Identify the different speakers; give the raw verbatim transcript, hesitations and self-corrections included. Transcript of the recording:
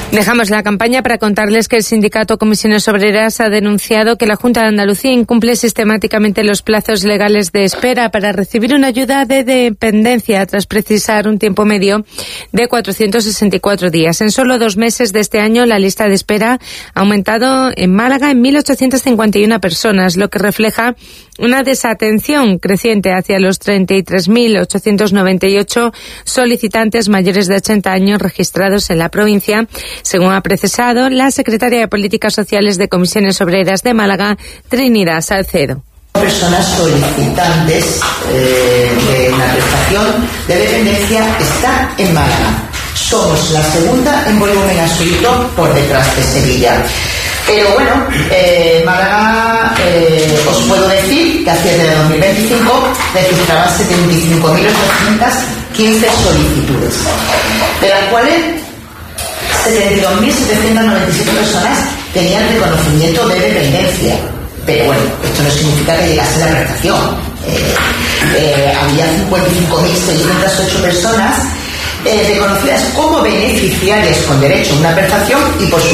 Speaker 1: Dejamos la campaña para contarles que el sindicato Comisiones Obreras ha denunciado que la Junta de Andalucía incumple sistemáticamente los plazos legales de espera para recibir una ayuda de dependencia tras precisar un tiempo medio de cuatrocientos sesenta y cuatro días. En solo dos meses de este año, la lista de espera ha aumentado en Málaga en mil ochocientas cincuenta y una personas, lo que refleja una desatención creciente hacia los treinta y tres mil ochocientos noventa y ocho solicitantes mayores de ochenta años registrados en la provincia, según ha precisado la secretaria de Políticas Sociales de Comisiones Obreras de Málaga, Trinidad Salcedo.
Speaker 2: Personas solicitantes eh, de una prestación de dependencia están en Málaga. Somos la segunda en volumen absoluto por detrás de Sevilla. Pero bueno, eh, Málaga, eh, os puedo decir que a cierre de dos mil veinticinco registraba setenta y cinco mil ochocientas quince solicitudes, de las cuales setenta y dos mil setecientas noventa y siete personas tenían reconocimiento de dependencia. Pero bueno, esto no significa que llegase la prestación. Eh, eh, había cincuenta y cinco mil seiscientas ocho personas eh, reconocidas como beneficiarias con derecho a una prestación y por su